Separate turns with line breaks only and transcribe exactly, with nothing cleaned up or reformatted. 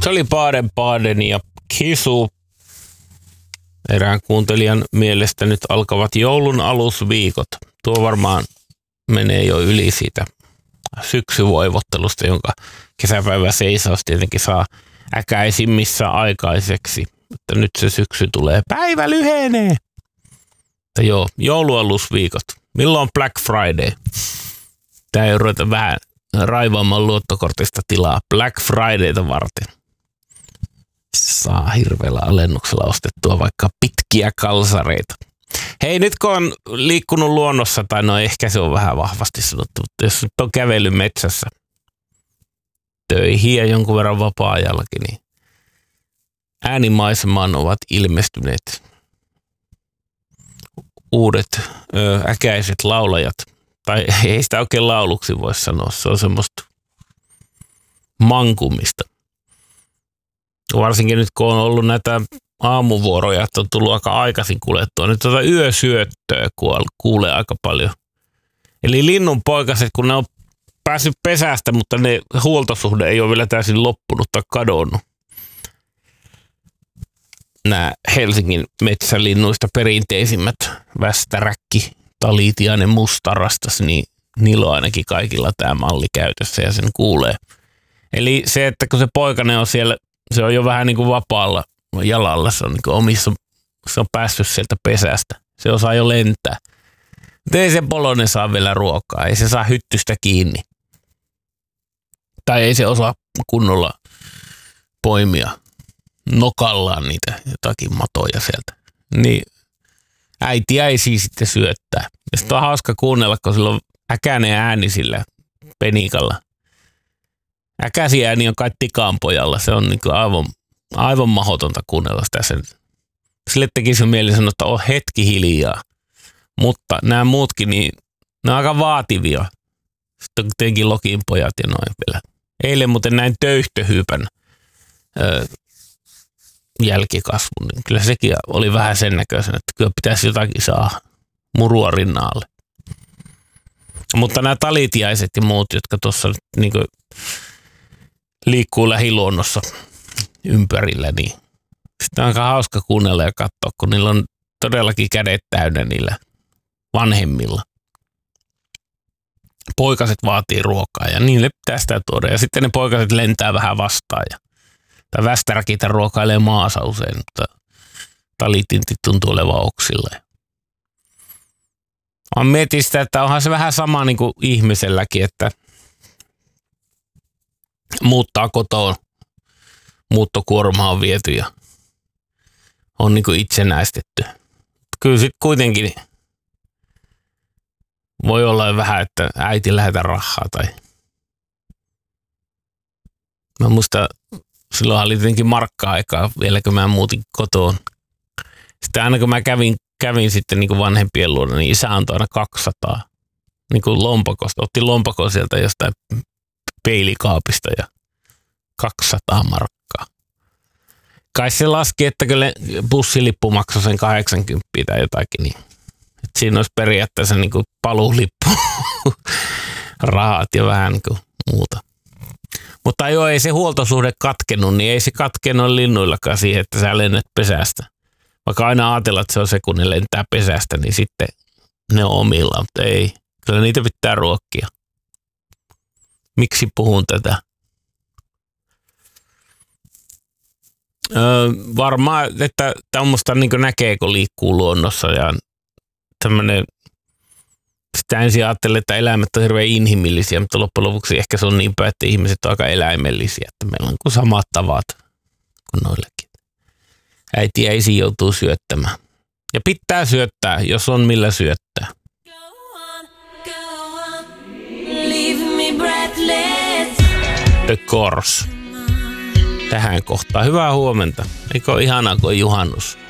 Se oli Baden-Baden ja Kisu. Erään kuuntelijan mielestä nyt alkavat joulun alusviikot. Tuo varmaan menee jo yli siitä syksyvoivottelusta, jonka kesäpäivä seisaus tietenkin saa äkäisimmissä aikaiseksi. Että nyt se syksy tulee. Päivä lyhenee. Mutta joo, joulualusviikot. Milloin on Black Friday? Tää ei ruveta vähän raivaamaan luottokortista tilaa Black Fridayta varten. Saa hirveällä alennuksella ostettua vaikka pitkiä kalsareita. Hei, nyt kun on liikkunut luonnossa, tai no ehkä se on vähän vahvasti sanottu, mutta jos nyt on kävellyt metsässä töihin ja jonkun verran vapaa-ajallakin, niin äänimaisemaan ovat ilmestyneet uudet ö, äkäiset laulajat. Tai ei sitä oikein lauluksi voi sanoa, se on semmoista mankumista. Varsinkin nyt, kun on ollut näitä aamuvuoroja, että on tullut aika aikaisin kuljettua. Nyt tuota yösyöttöä kuulee aika paljon. Eli linnunpoikaset, kun ne on päässyt pesästä, mutta ne huoltosuhde ei ole vielä täysin loppunut tai kadonnut. Nämä Helsingin metsälinnuista perinteisimmät västäräkki, talitiainen, mustarastas, niin niillä on ainakin kaikilla tämä malli käytössä ja sen kuulee. Eli se, että kun se poikainen on siellä, se on jo vähän niin kuin vapaalla jalalla, se on niin kuin omissa, se on päässyt sieltä pesästä. Se osaa jo lentää. Mutta ei se poloinen saa vielä ruokaa, ei se saa hyttystä kiinni. Tai ei se osaa kunnolla poimia nokallaan niitä jotakin matoja sieltä. Niin äiti ei siis sitten syöttää. Ja sitten on hauska kuunnella, kun sillä on äkäinen ääni sillä penikalla. Äkäsi ääni on kai tikaanpojalla. Se on niin kuin aivan, aivan mahdotonta kuunnella sitä. Sille tekisi mieli sanoa, että on hetki hiljaa. Mutta nämä muutkin, niin ne on aika vaativia. Sitten on tietenkin Lokin pojat ja noin vielä. Eilen muuten näin töyhtöhyypän öö, jälkikasvun, niin kyllä sekin oli vähän sen näköisen, että kyllä pitäisi jotakin saada murua rinnalle. Mutta nämä talitiaiset ja muut, jotka tuossa niin liikkuu lähiluonnossa ympärillä, niin sitä on aika hauska kuunnella ja katsoa, kun niillä on todellakin kädet täynnä niillä vanhemmilla. Poikaset vaatii ruokaa ja niille pitää sitä tuoda. Ja sitten ne poikaset lentää vähän vastaan ja tai västäräkitä ruokailee maassa usein, mutta talitintit tuntuu olevan oksilla. Mä mietin sitä, että onhan se vähän sama niin kuin ihmiselläkin, että muuttaa kotoon, muuttokuorma on viety ja on niin kuin itsenäistetty. Kyllä sitten kuitenkin voi olla vähän, että äiti lähetä rahaa tai mä muistan, silloinhan oli tietenkin markka-aikaa vielä, kun mä muutin kotoon. Sitten aina kun mä kävin, kävin sitten niin kuin vanhempien luona, niin isä antoi aina kaksisataa niin kuin lompakosta. Otti lompakon sieltä jostain peilikaapista ja kaksisataa markkaa. Kai se laski, että kyllä bussilippu maksoi sen kahdeksankymmentä tai jotakin. Niin. Et siinä olisi periaatteessa niin kuin paluulippu, rahat ja vähän niin kuin muuta. Mutta joo, ei se huoltosuhde katkenut, niin ei se katkenut linnuillakaan siihen, että sä lennät pesästä. Vaikka aina ajatellaan, että se on se, kun ne lentää pesästä, niin sitten ne on omillaan, mutta ei. Kyllä niitä pitää ruokkia. Miksi puhun tätä? Öö, varmaan, että tämmöistä niin näkee, kun liikkuu luonnossa ja tämmöinen. Sitä ensin ajattelee, että eläimet on hirveän inhimillisiä, mutta loppujen lopuksi ehkä se on niin päin, että ihmiset on aika eläimellisiä, että meillä on kuin samat tavat kuin noillekin. Äiti ja isi joutuu syöttämään. Ja pitää syöttää, jos on millä syöttää. The Course. Tähän kohtaan. Hyvää huomenta. Eikö ole ihanaa, kun on juhannus?